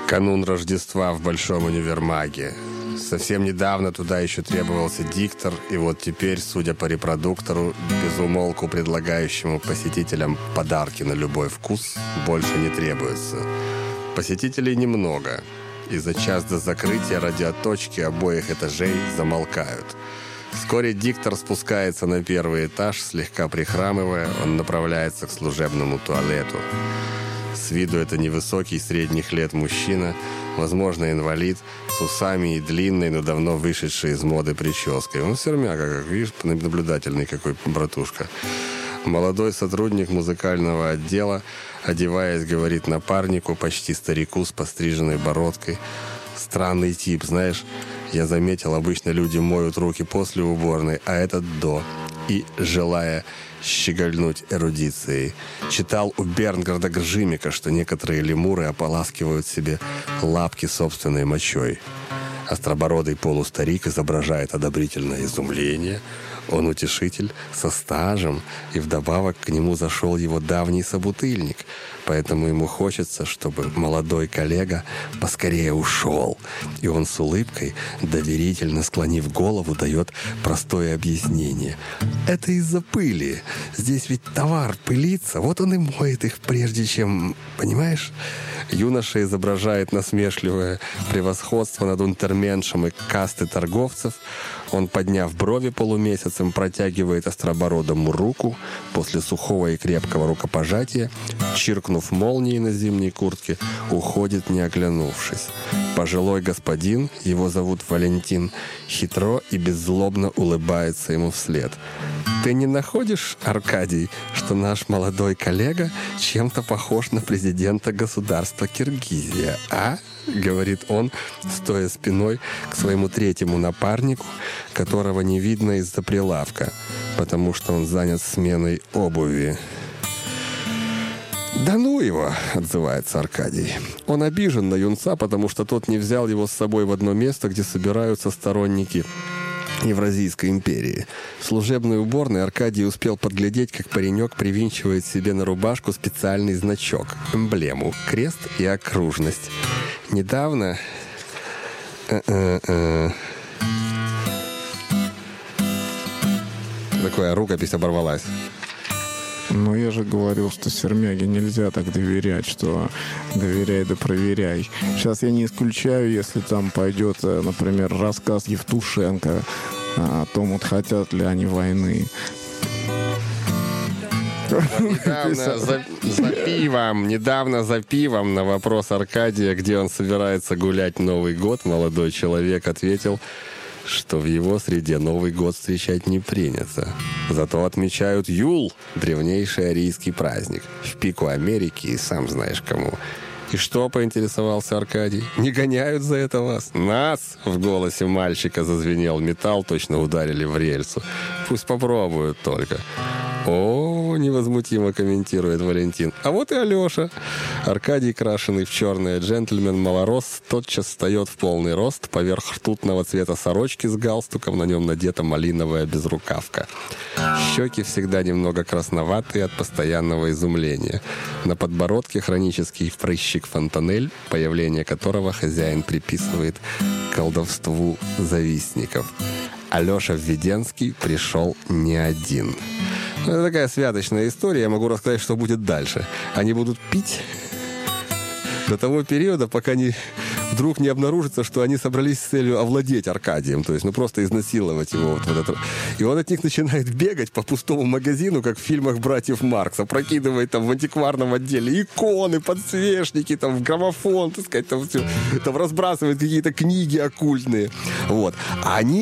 Канун Рождества в Большом универмаге. Совсем недавно туда еще требовался диктор, и вот теперь, судя по репродуктору, безумолку предлагающему посетителям подарки на любой вкус, больше не требуется. Посетителей немного, и за час до закрытия радиоточки обоих этажей замолкают. Вскоре диктор спускается на первый этаж, слегка прихрамывая, он направляется к служебному туалету. С виду это невысокий средних лет мужчина, возможно, инвалид, с усами и длинной, но давно вышедшей из моды прической. Он сермяга, как видишь, наблюдательный какой братушка. Молодой сотрудник музыкального отдела, одеваясь, говорит напарнику, почти старику с постриженной бородкой. Странный тип, знаешь, я заметил, обычно люди моют руки после уборной, а этот до. И, желая щегольнуть эрудицией, читал у Бернгарда Гржимика, что некоторые лемуры ополаскивают себе лапки собственной мочой. Остробородый полустарик изображает одобрительное изумление. Он утешитель со стажем, и вдобавок к нему зашел его давний собутыльник. Поэтому ему хочется, чтобы молодой коллега поскорее ушел. И он с улыбкой, доверительно склонив голову, дает простое объяснение. Это из-за пыли. Здесь ведь товар пылится, вот он и моет их, прежде чем... Понимаешь? Юноша изображает насмешливое превосходство над унтерменшем и касты торговцев. Он, подняв брови полумесяцем, протягивает остробородому руку. После сухого и крепкого рукопожатия, чиркнув молнией на зимней куртке, уходит, не оглянувшись. Пожилой господин, его зовут Валентин, хитро и беззлобно улыбается ему вслед. «Ты не находишь, Аркадий, что наш молодой коллега чем-то похож на президента государства Киргизия, а?» — говорит он, стоя спиной к своему третьему напарнику, которого не видно из-за прилавка, потому что он занят сменой обуви. «Да ну его!» — отзывается Аркадий. Он обижен на юнца, потому что тот не взял его с собой в одно место, где собираются сторонники Евразийской империи. В служебной уборной Аркадий успел подглядеть, как паренек привинчивает себе на рубашку специальный значок, эмблему, крест и окружность. Недавно... Такая рукопись оборвалась. Но я же говорил, что сермяге нельзя так доверять, что доверяй да проверяй. Сейчас я не исключаю, если там пойдет, например, рассказ Евтушенко о том, вот хотят ли они войны. Недавно за пивом на вопрос Аркадия, где он собирается гулять Новый год, молодой человек ответил, что в его среде Новый год встречать не принято. Зато отмечают Юл, древнейший арийский праздник, в пику Америки и сам знаешь кому. «И что?» — поинтересовался Аркадий. «Не гоняют за это вас?» «Нас!» — в голосе мальчика зазвенел металл, точно ударили в рельсу. «Пусть попробуют только». «О, невозмутимо комментирует Валентин. А вот и Алеша». Аркадий, крашеный в черное джентльмен-малорос, тотчас встает в полный рост, поверх ртутного цвета сорочки с галстуком, на нем надета малиновая безрукавка. Щеки всегда немного красноватые от постоянного изумления. На подбородке хронический прыщик-фонтанель, появление которого хозяин приписывает колдовству завистников. Алеша Введенский пришел не один. Это такая святочная история, я могу рассказать, что будет дальше. Они будут пить до того периода, пока вдруг не обнаружится, что они собрались с целью овладеть Аркадием, то есть, просто изнасиловать его. И он от них начинает бегать по пустому магазину, как в фильмах братьев Маркса, прокидывает там в антикварном отделе иконы, подсвечники, там в граммофон, так сказать, там разбрасывает какие-то книги оккультные. Вот. А они